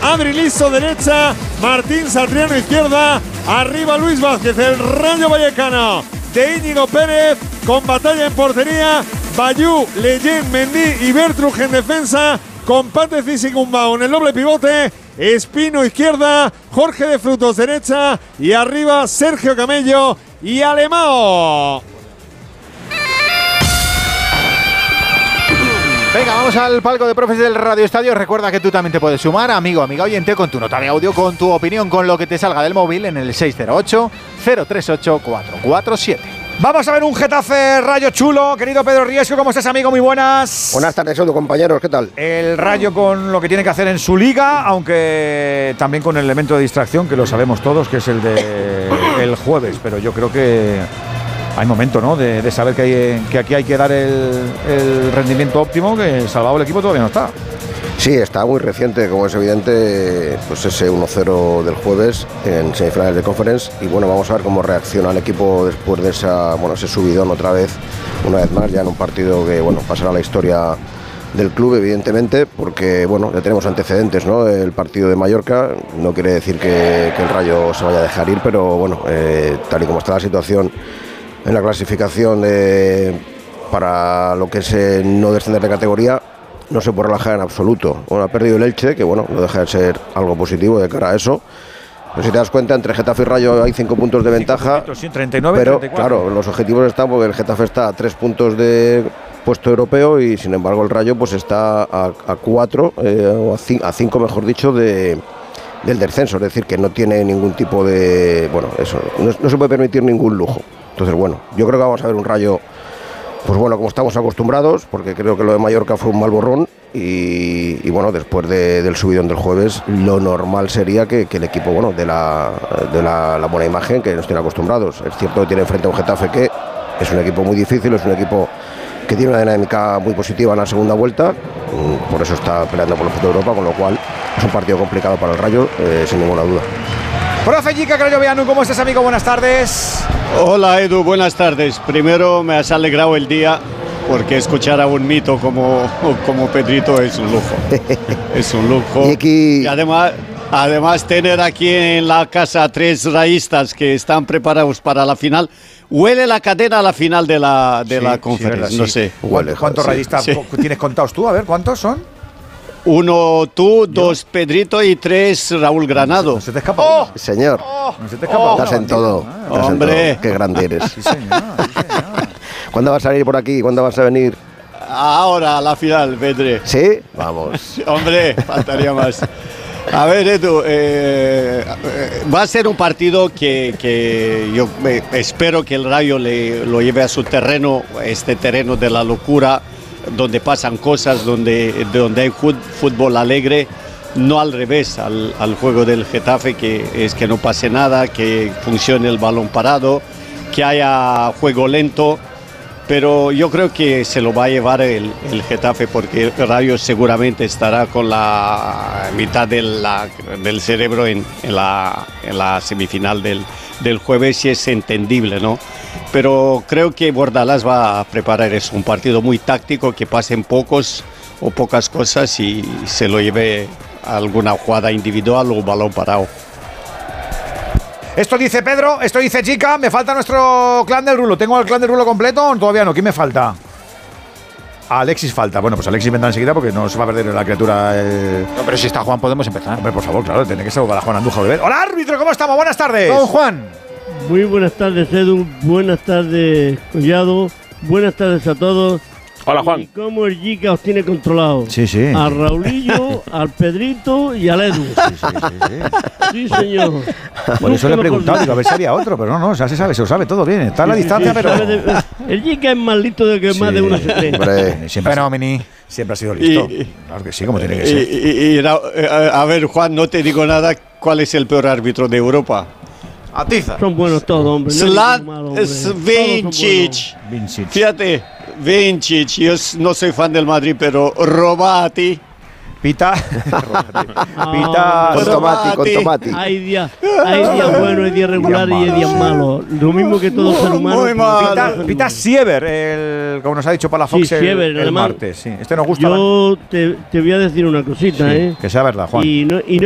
Adri Liso derecha, Martín Satriano izquierda, arriba Luis Vázquez, el Rayo Vallecano de Íñigo Pérez, con batalla en portería, Bayú, Leyen, Mendy y Bertruch en defensa, con Patecis y Gumbau en el doble pivote, Espino izquierda, Jorge de Frutos derecha y arriba Sergio Camello y Alemao. Venga, vamos al palco de profes del Radio Estadio. Recuerda que tú también te puedes sumar, amigo, amiga oyente, con tu nota de audio, con tu opinión, con lo que te salga del móvil en el 608-038-447. Vamos a ver un Getafe Rayo chulo. Querido Pedro Riesco, ¿cómo estás, amigo? Muy buenas. Buenas tardes, Edu, compañeros, ¿qué tal? El Rayo con lo que tiene que hacer en su liga, aunque también con el elemento de distracción, que lo sabemos todos, que es el de el jueves. Pero yo creo que hay momento, ¿no?, de saber que aquí hay que dar el rendimiento óptimo, que salvado el equipo todavía no está. Sí, está muy reciente, como es evidente, pues ese 1-0 del jueves en semifinales de Conference. Y bueno, vamos a ver cómo reacciona el equipo después de ese subidón otra vez, una vez más, ya en un partido que, bueno, pasará a la historia del club, evidentemente, porque, bueno, ya tenemos antecedentes, ¿no? El partido de Mallorca no quiere decir que el Rayo se vaya a dejar ir, pero bueno, tal y como está la situación en la clasificación para lo que es no descender de categoría, no se puede relajar en absoluto. Bueno, ha perdido el Elche, que bueno, no deja de ser algo positivo de cara a eso. Pero si te das cuenta, entre Getafe y Rayo hay 5 puntos de ventaja. Sí, 39, pero 34. Claro, los objetivos están porque el Getafe está a 3 puntos de puesto europeo y sin embargo el Rayo pues está a 4, o a 5 mejor dicho, del descenso. Es decir, que no tiene ningún tipo de... Bueno, eso, no se puede permitir ningún lujo. Entonces, bueno, yo creo que vamos a ver un Rayo, pues bueno, como estamos acostumbrados, porque creo que lo de Mallorca fue un mal borrón y bueno, después del subidón del jueves, lo normal sería que el equipo, bueno, de la buena imagen que nos tiene acostumbrados. Es cierto que tiene enfrente a un Getafe que es un equipo muy difícil, es un equipo que tiene una dinámica muy positiva en la segunda vuelta, por eso está peleando por el puesto de Europa, con lo cual es un partido complicado para el Rayo, sin ninguna duda. Profe Jica Crayoveanu, ¿cómo estás, amigo? Buenas tardes. Hola, Edu, buenas tardes. Primero, me has alegrado el día porque escuchar a un mito como Pedrito es un lujo. Es un lujo. Y además tener aquí en la casa 3 rayistas que están preparados para la final. Huele la cadena a la final de la conferencia, sí, no sé. ¿Cuántos rayistas tienes contados tú? A ver, ¿cuántos son? 1 tú, 2 Pedrito y 3 Raúl Granado. No se te escapa. ¡Oh! Señor, no se te escapa. Estás en todo. Hombre. Qué grande eres. Sí, señor. ¿Cuándo vas a ir por aquí? ¿Cuándo vas a venir? Ahora, a la final, Pedro. ¿Sí? Vamos. Hombre, faltaría más. A ver, Edu, va a ser un partido que yo espero que el Rayo lo lleve a su terreno, este terreno de la locura, donde pasan cosas, donde hay fútbol alegre, no al revés, al juego del Getafe, que es que no pase nada, que funcione el balón parado, que haya juego lento, pero yo creo que se lo va a llevar el Getafe, porque el Rayo seguramente estará con la mitad del cerebro en la semifinal del jueves, y es entendible, ¿no? Pero creo que Bordalás va a preparar un partido muy táctico, que pasen pocas cosas y se lo lleve a alguna jugada individual o balón parado. Esto dice Pedro, esto dice Chica, me falta nuestro clan del Rulo. ¿Tengo el clan del Rulo completo? Todavía no, ¿quién me falta? Alexis falta. Bueno, pues Alexis vendrá enseguida porque no se va a perder la criatura. No, pero si está Juan podemos empezar. Hombre, por favor, claro, tiene que ser para Juan Andújar Oliver. Hola, árbitro, ¿cómo estamos? Buenas tardes. Don Juan. Muy buenas tardes, Edu. Buenas tardes, Collado. Buenas tardes a todos. Hola, Juan. ¿Y cómo el Jica os tiene controlado? Sí, sí. A Raulillo, al Pedrito y al Edu. Sí, señor. Por eso le he preguntado, digo, a ver si había otro, pero no, ya se lo sabe todo bien. Está a la distancia, pero... El Jica es más listo de que más de una se cree. Siempre ha sido listo. Claro que sí, como tiene que ser. A ver, Juan, no te digo nada. ¿Cuál es el peor árbitro de Europa? Atiza. Son buenos todos, hombre. Vincic. Fíjate, Vincic. Yo no soy fan del Madrid, pero Robati. Pita. Con tomate. Hay días buenos, hay días regulares y hay días malos. Lo mismo que todo ser humano. Pita Siever, como nos ha dicho Palafox el martes. Sí. Este nos gusta. Yo te voy a decir una cosita, Que sea verdad, Juan. Y no